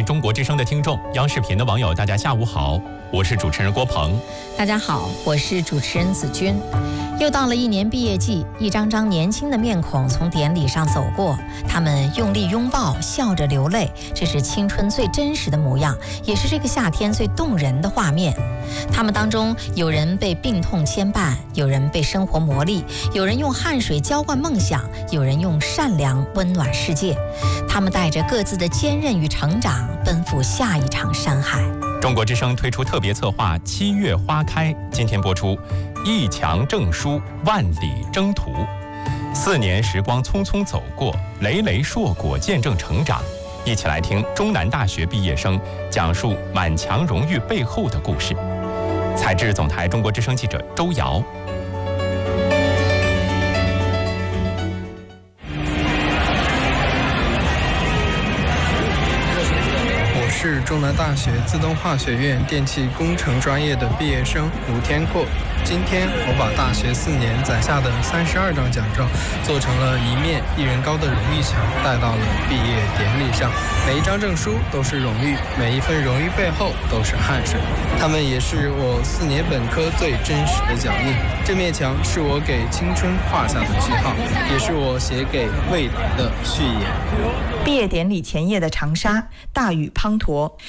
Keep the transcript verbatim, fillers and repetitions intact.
位中国之声的听众，央视频的网友，大家下午好，我是主持人郭鹏。 大家好，我是主持人子君。又到了一年毕业季，一张张年轻的面孔从典礼上走过，他们用力拥抱，笑着流泪，这是青春最真实的模样，也是这个夏天最动人的画面。他们当中有人被病痛牵绊，有人被生活磨砺，有人用汗水浇灌梦想，有人用善良温暖世界。他们带着各自的坚韧与成长，奔赴下一场山海。 中国之声推出特别策划《七月花开》，今天播出一墙证书，万里征途。四年时光匆匆走过，累累硕果见证成长。一起来听中南大学毕业生讲述满墙荣誉背后的故事。采制总台中国之声记者周瑶。 是中南大学自动化学院电气工程专业的毕业生卢天阔。今天我把大学四年攒下的三十二张奖状做成了一面一人高的荣誉墙，带到了毕业典礼上。每一张证书都是荣誉，每一份荣誉背后都是汗水，它们也是我四年本科最真实的脚印。这面墙是我给青春画下的句号，也是我写给未来的序言。 毕业典礼前夜的长沙，大雨滂沱，